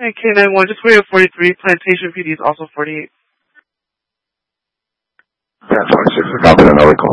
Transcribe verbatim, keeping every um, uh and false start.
And K nine one, just wait at forty-three. Plantation P D is also forty-eight. ten twenty-six, copy another call.